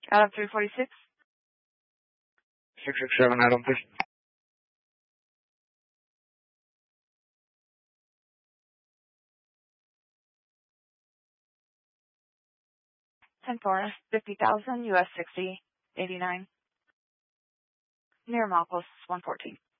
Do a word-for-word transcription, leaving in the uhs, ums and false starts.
Adam three forty-six. six six seven, Adam, please. ten four, fifty thousand, U S sixty, eighty-nine. Near Malpos, one fourteen.